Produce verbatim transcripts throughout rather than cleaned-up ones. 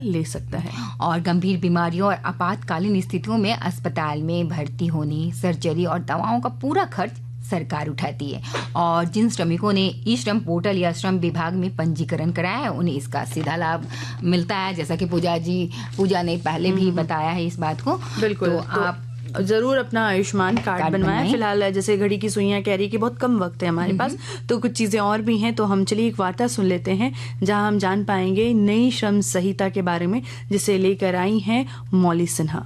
ले सकता है। और गंभीर बीमारियों और आपातकालीन स्थितियों में अस्पताल में भर्ती होने, सर्जरी और दवाओं का पूरा खर्च सरकार उठाती है। और जिन श्रमिकों ने ई श्रम पोर्टल या श्रम विभाग में पंजीकरण कराया है उन्हें इसका सीधा लाभ मिलता है, जैसा कि पूजा जी पूजा ने पहले भी बताया है इस बात को। बिल्कुल, तो, तो आप जरूर अपना आयुष्मान कार्ड, कार्ड बनवाएं। फिलहाल जैसे घड़ी की सुइयां कह रही कि बहुत कम वक्त है हमारे पास, तो कुछ चीजें और भी हैं, तो हम चलिए एक वार्ता सुन लेते हैं जहां हम जान पाएंगे नई श्रम संहिता के बारे में, जिसे लेकर आई हैं मौली सिन्हा।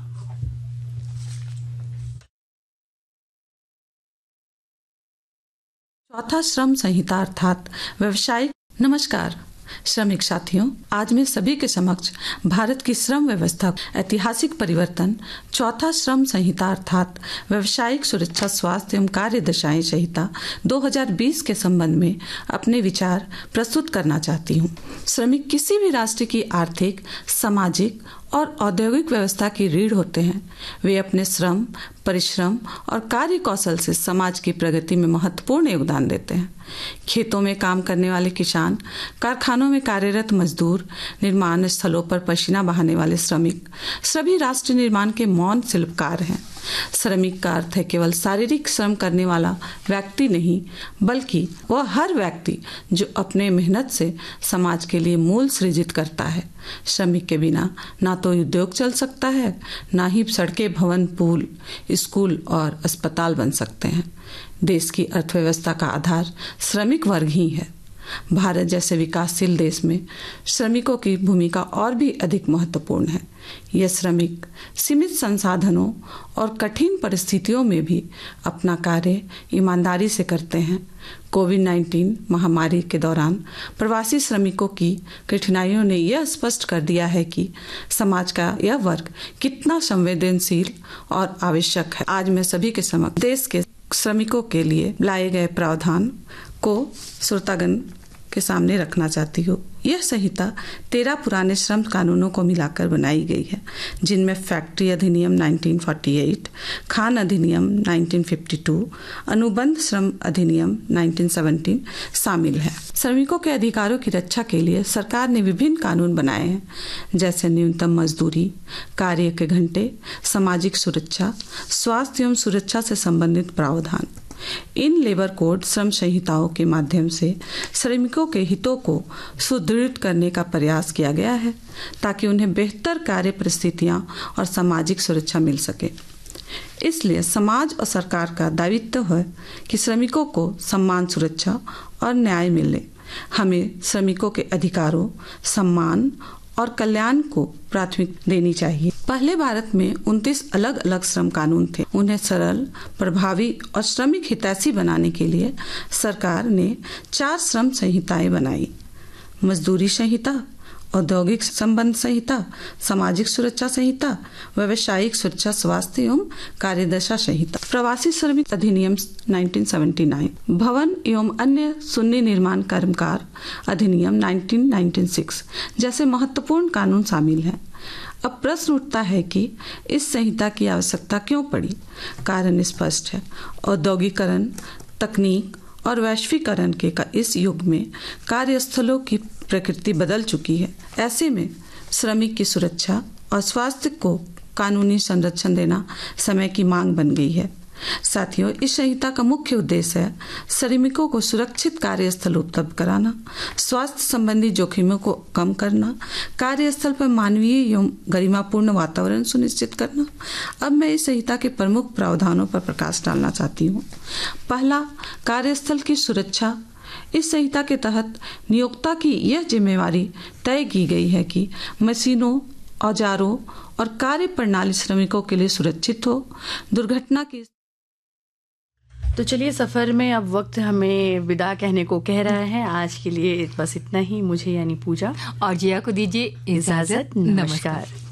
चौथा श्रम संहिता अर्थात व्यवसायिक। नमस्कार श्रमिक साथियों, आज मैं सभी के समक्ष भारत की श्रम व्यवस्था ऐतिहासिक परिवर्तन चौथा श्रम संहिता अर्थात व्यवसायिक सुरक्षा स्वास्थ्य एवं कार्य दशाएं संहिता दो हज़ार बीस के संबंध में अपने विचार प्रस्तुत करना चाहती हूँ। श्रमिक किसी भी राष्ट्र की आर्थिक, सामाजिक और औद्योगिक व्यवस्था की रीढ़ होते हैं। वे अपने श्रम, परिश्रम और कार्य कौशल से समाज की प्रगति में महत्वपूर्ण योगदान देते हैं। खेतों में काम करने वाले किसान, कारखानों में कार्यरत मजदूर, निर्माण स्थलों पर पसीना बहाने वाले श्रमिक सभी राष्ट्र निर्माण के मौन शिल्पकार हैं। श्रमिक का अर्थ है केवल शारीरिक श्रम करने वाला व्यक्ति नहीं, बल्कि वह हर व्यक्ति जो अपने मेहनत से समाज के लिए मूल सृजित करता है। श्रमिक के बिना ना तो उद्योग चल सकता है, ना ही सड़कें, भवन, पुल, स्कूल और अस्पताल बन सकते हैं। देश की अर्थव्यवस्था का आधार श्रमिक वर्ग ही है। भारत जैसे विकासशील देश में श्रमिकों की भूमिका और भी अधिक महत्वपूर्ण है। यह श्रमिक सीमित संसाधनों और कठिन परिस्थितियों में भी अपना कार्य ईमानदारी से करते हैं। कोविड नाइन्टीन महामारी के दौरान प्रवासी श्रमिकों की कठिनाइयों ने यह स्पष्ट कर दिया है कि समाज का यह वर्ग कितना संवेदनशील और आवश्यक है। आज मैं सभी के समक्ष देश के श्रमिकों के लिए लाए गए प्रावधान को श्रोतागण के सामने रखना चाहती हूँ। यह संहिता तेरह पुराने श्रम कानूनों को मिलाकर बनाई गई है, जिनमें फैक्ट्री अधिनियम उन्नीस सौ अड़तालीस, खान अधिनियम उन्नीस सौ बावन, अनुबंध श्रम अधिनियम उन्नीस सौ सत्रह शामिल है। श्रमिकों के अधिकारों की रक्षा के लिए सरकार ने विभिन्न कानून बनाए हैं, जैसे न्यूनतम मजदूरी, कार्य के घंटे, सामाजिक सुरक्षा, स्वास्थ्य एवं सुरक्षा से संबंधित प्रावधान। इन लेबर कोड श्रम संहिताओं के माध्यम से श्रमिकों के हितों को सुदृढ़ करने का प्रयास किया गया है, ताकि उन्हें बेहतर कार्य परिस्थितियां और सामाजिक सुरक्षा मिल सके। इसलिए समाज और सरकार का दायित्व है कि श्रमिकों को सम्मान, सुरक्षा और न्याय मिले। हमें श्रमिकों के अधिकारों, सम्मान और कल्याण को प्राथमिकता देनी चाहिए। पहले भारत में उनतीस अलग अलग श्रम कानून थे। उन्हें सरल, प्रभावी और श्रमिक हितैषी बनाने के लिए सरकार ने चार श्रम संहिताएं बनाई: मजदूरी संहिता, औद्योगिक संबंध संहिता, सामाजिक सुरक्षा संहिता, व्यावसायिक सुरक्षा स्वास्थ्य एवं कार्यदशा संहिता। प्रवासी श्रमिक अधिनियम उन्नीस सौ उन्यासी, भवन एवं अन्य सुन्नी निर्माण कर्मकार अधिनियम उन्नीस सौ छियानवे जैसे महत्वपूर्ण कानून शामिल हैं। अब प्रश्न उठता है कि इस संहिता की आवश्यकता क्यों पड़ी। कारण स्पष्ट है। औद्योगिकरण, तकनीक और वैश्वीकरण के का इस युग में कार्यस्थलों की प्रकृति बदल चुकी है। ऐसे में श्रमिक की सुरक्षा और स्वास्थ्य को कानूनी संरक्षण देना समय की मांग बन गई है। साथियों, इस संहिता का मुख्य उद्देश्य है श्रमिकों को सुरक्षित कार्यस्थल उपलब्ध कराना, स्वास्थ्य संबंधी जोखिमों को कम करना, कार्यस्थल पर मानवीय एवं गरिमापूर्ण वातावरण सुनिश्चित करना। अब मैं इस संहिता के प्रमुख प्रावधानों पर प्रकाश डालना चाहती हूँ। पहला, कार्यस्थल की सुरक्षा। इस संहिता के तहत नियोक्ता की यह जिम्मेवारी तय की गई है कि मशीनों, औजारों और कार्य प्रणाली श्रमिकों के लिए सुरक्षित हो। दुर्घटना की तो चलिए, सफर में अब वक्त हमें विदा कहने को कह रहा है। आज के लिए बस इतना ही। मुझे यानी पूजा और जिया को दीजिए इजाजत। नमस्कार।